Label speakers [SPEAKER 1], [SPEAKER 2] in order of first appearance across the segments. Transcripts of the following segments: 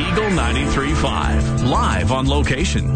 [SPEAKER 1] Eagle 93.5, live on location.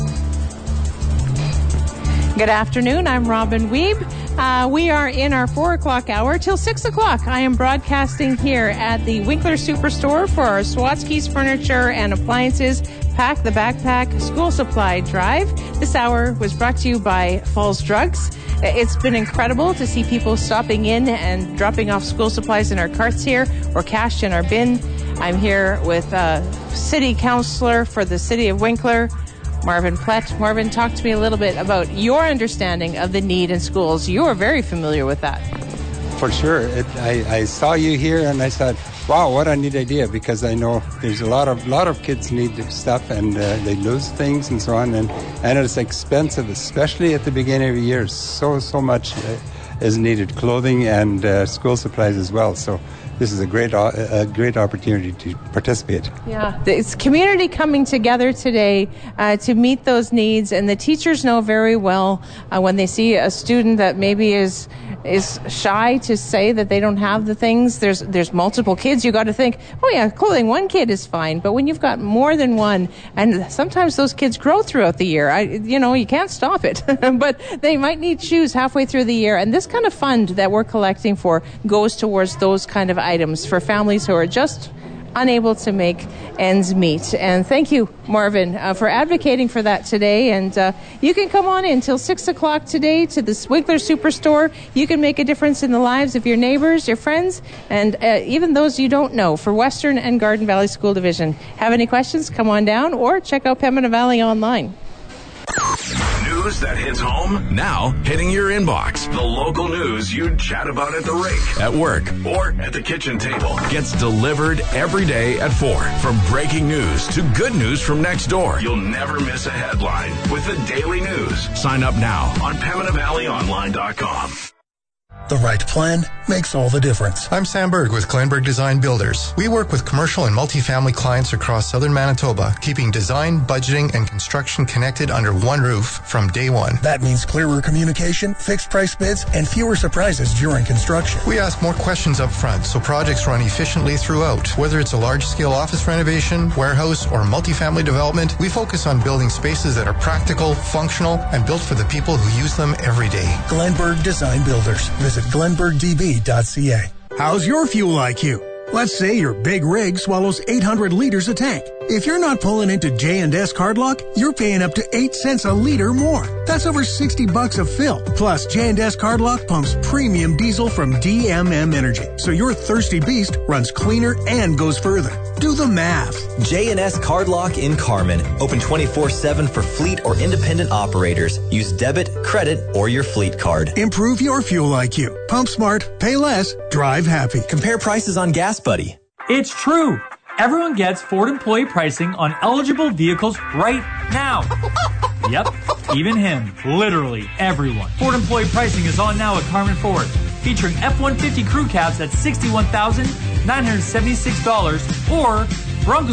[SPEAKER 2] Good afternoon. I'm Robin Wiebe. We are in our 4 o'clock hour till 6 o'clock. I am broadcasting here at the Winkler Superstore for our Swatsky's Furniture and Appliances Pack the Backpack School Supply Drive. This hour was brought to you by Falls Drugs. It's been incredible to see people stopping in and dropping off school supplies in our carts here or cash in our bin. I'm here with City Councillor for the City of Winkler, Marvin Plett. Marvin, talk to me a little bit about your understanding of the need in schools. You are very familiar with that.
[SPEAKER 3] For sure. I saw you here and I thought, wow, what a neat idea, because I know there's a lot of kids need stuff and they lose things and so on, and it's expensive, especially at the beginning of the year. So much is needed, clothing and school supplies as well. So this is a great opportunity to participate.
[SPEAKER 2] Yeah, it's community coming together today to meet those needs, and the teachers know very well when they see a student that maybe is shy to say that they don't have the things. There's multiple kids. You got to think, oh yeah, clothing, one kid is fine, but when you've got more than one, and sometimes those kids grow throughout the year. You can't stop it, but they might need shoes halfway through the year, and this kind of fund that we're collecting for goes towards those kind of items for families who are just unable to make ends meet. And thank you, Marvin, for advocating for that today. And you can come on in till 6 o'clock today to the Winkler Superstore. You can make a difference in the lives of your neighbors, your friends, and even those you don't know for Western and Garden Valley School Division. Have any questions? Come on down or check out Pembina Valley online.
[SPEAKER 1] News that hits home, now hitting your inbox. The local news you'd chat about at the rink, at work, or at the kitchen table gets delivered every day at 4. From breaking news to good news from next door, you'll never miss a headline with the Daily News. Sign up now on PembinaValleyOnline.com.
[SPEAKER 4] The right plan makes all the difference.
[SPEAKER 5] I'm Sam Berg with Glenberg Design Builders. We work with commercial and multifamily clients across southern Manitoba, keeping design, budgeting, and construction connected under one roof from day one.
[SPEAKER 4] That means clearer communication, fixed price bids, and fewer surprises during construction.
[SPEAKER 5] We ask more questions up front so projects run efficiently throughout. Whether it's a large-scale office renovation, warehouse, or multifamily development, we focus on building spaces that are practical, functional, and built for the people who use them every day.
[SPEAKER 4] Glenberg Design Builders. Visit glenbergdb.ca.
[SPEAKER 6] How's your fuel IQ? Let's say your big rig swallows 800 liters a tank. If you're not pulling into J&S Cardlock, you're paying up to 8 cents a liter more. That's over $60 a fill. Plus, J&S Cardlock pumps premium diesel from DMM Energy, so your thirsty beast runs cleaner and goes further. Do the math.
[SPEAKER 7] J&S Cardlock in Carman. Open 24/7 for fleet or independent operators. Use debit, credit, or your fleet card.
[SPEAKER 6] Improve your fuel IQ. Pump smart, pay less, drive happy.
[SPEAKER 7] Compare prices on Gas Buddy.
[SPEAKER 8] It's true. Everyone gets Ford employee pricing on eligible vehicles right now. Yep, even him. Literally everyone. Ford employee pricing is on now at Carman Ford, featuring F-150 crew cabs at $61,976 or Bronco